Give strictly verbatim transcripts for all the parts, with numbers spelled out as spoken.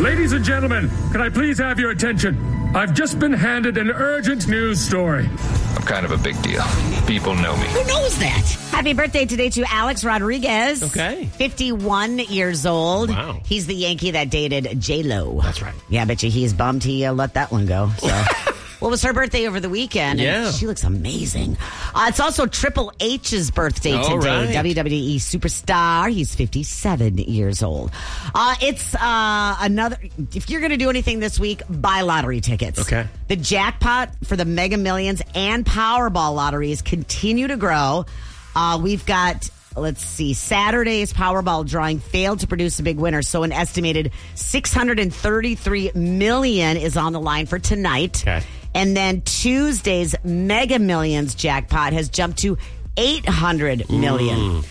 Ladies and gentlemen, can I please have your attention? I've just been handed an urgent news story. I'm kind of a big deal. People know me. Who knows that? Happy birthday today to Alex Rodriguez. Okay. fifty-one years old. Wow. He's the Yankee that dated J-Lo. That's right. Yeah, I bet you he's bummed he uh, let that one go. So. Well, it was her birthday over the weekend. Yeah. And she looks amazing. Uh, it's also Triple H's birthday All today. right. W W E superstar. He's fifty-seven years old. Uh, it's uh, another... If you're going to do anything this week, buy lottery tickets. Okay. The jackpot for the Mega Millions and Powerball lotteries continue to grow. Uh, we've got... Let's see. Saturday's Powerball drawing failed to produce a big winner, so an estimated six hundred thirty-three million dollars is on the line for tonight. Okay. And then Tuesday's Mega Millions jackpot has jumped to eight hundred million dollars.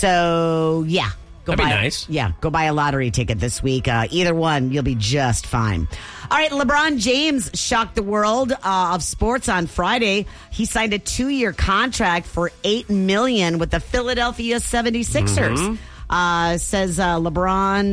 So, yeah. Go That'd buy, be nice. Yeah, go buy a lottery ticket this week. Uh, either one, you'll be just fine. All right, LeBron James shocked the world uh, of sports on Friday. He signed a two-year contract for eight million dollars with the Philadelphia seventy-sixers. Mm-hmm. Uh, says uh, LeBron,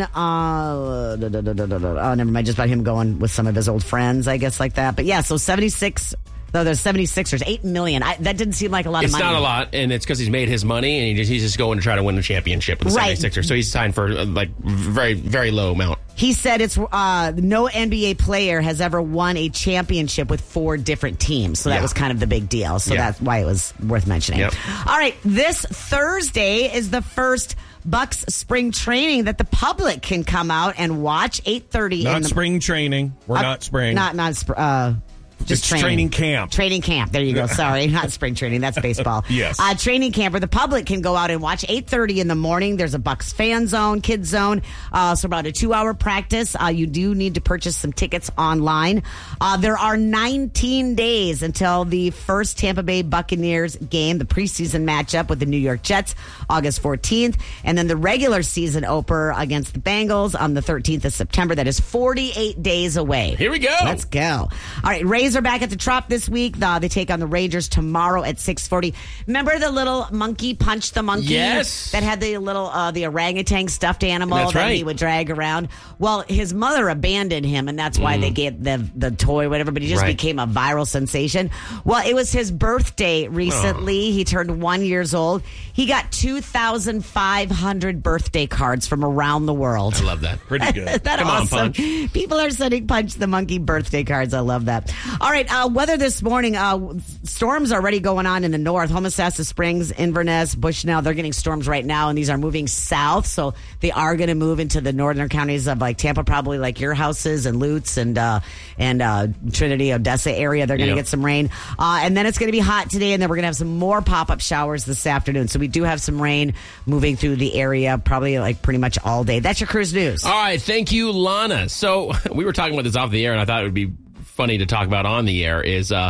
uh, da, da, da, da, da, da. Oh, never mind, just about him going with some of his old friends, I guess, like that. But yeah, so seventy-six... No, there's seventy-sixers, eight million dollars. I, that didn't seem like a lot it's of money. It's not a lot, and it's because he's made his money, and he just, he's just going to try to win the championship with the Right. seventy-sixers. So he's signed for, uh, like, very, very low amount. He said it's uh, no N B A player has ever won a championship with four different teams. So that Yeah. was kind of the big deal. So Yeah. that's why it was worth mentioning. Yep. All right. This Thursday is the first Bucks spring training that the public can come out and watch. eight thirty Not in the spring training. We're uh, not spring. Not, not, sp- uh, just It's training. training camp. Training camp. There you go. Sorry, not spring training. That's baseball. Yes. Uh, training camp where the public can go out and watch. eight thirty in the morning. There's a Bucks fan zone, kids zone. Uh, so about a two-hour practice. Uh, you do need to purchase some tickets online. Uh, there are nineteen days until the first Tampa Bay Buccaneers game, the preseason matchup with the New York Jets, August fourteenth. And then the regular season opener against the Bengals on the thirteenth of September. That is forty-eight days away. Here we go. Let's go. All right, Rays are back at the Trop this week. Uh, they take on the Rangers tomorrow at six forty. Remember the little monkey punch the monkey? Yes. That had the little uh, the orangutan stuffed animal That's that right. he would drag around. Well, his mother abandoned him, and that's why mm. they get the the toy, whatever. But he just Right. became a viral sensation. Well, it was his birthday recently. Oh. He turned one years old. He got two thousand five hundred birthday cards from around the world. I love that. Pretty good. Isn't that Come awesome? on, Punch. People are sending Punch the Monkey birthday cards. I love that. All right, uh, weather this morning. Uh, storms are already going on in the north. Homosassa Springs, Inverness, Bushnell. They're getting storms right now, and these are moving south. So they are going to move into the northern counties of like Tampa, probably like your houses and Lutz and uh, and uh, Trinity, Odessa area. They're going to Yeah. get some rain, uh, and then it's going to be hot today, and then we're going to have some more pop up showers this afternoon. So we do have some rain moving through the area, probably like pretty much all day. That's your cruise news. All right. Thank you, Lana. So we were talking about this off the air, and I thought it would be funny to talk about on the air is uh,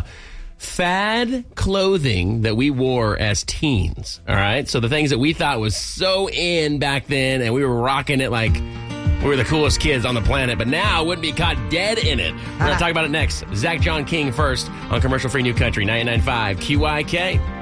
fad clothing that we wore as teens. All right. So the things that we thought was so in back then, and we were rocking it like we were the coolest kids on the planet, but now wouldn't be caught dead in it. We're going to talk about it next. Zach John King first on Commercial Free New Country, ninety-nine point five Q I K.